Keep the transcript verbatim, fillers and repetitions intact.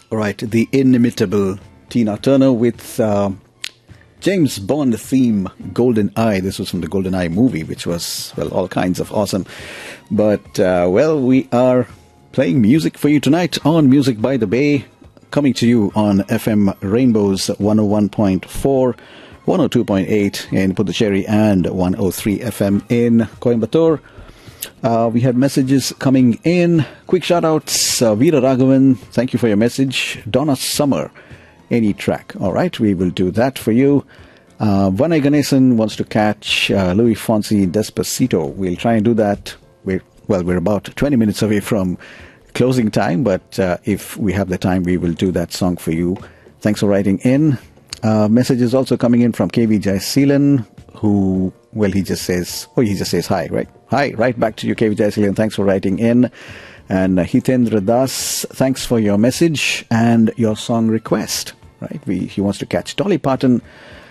Right, the inimitable Tina Turner with uh, James Bond theme, Golden Eye. This was from the Golden Eye movie, which was, well, all kinds of awesome. But, uh, well, we are playing music for you tonight on Music by the Bay, coming to you on F M Rainbows one oh one point four, one oh two point eight in Puducherry, and one oh three F M in Coimbatore. Uh, we have messages coming in. Quick shout-outs. Uh, Veera Raghavan, thank you for your message. Donna Summer, any track. All right, we will do that for you. Uh, Vanay Ganesan wants to catch uh, Louis Fonsi, Despacito. We'll try and do that. We're, well, we're about twenty minutes away from closing time, but uh, if we have the time, we will do that song for you. Thanks for writing in. Uh, messages also coming in from K V Jayasilan, who, well, he just says, oh, he just says hi, right? Hi, right back to you, K V Jayasilan. Thanks for writing in. And uh, Hitendra Das, thanks for your message and your song request, right? We, he wants to catch Dolly Parton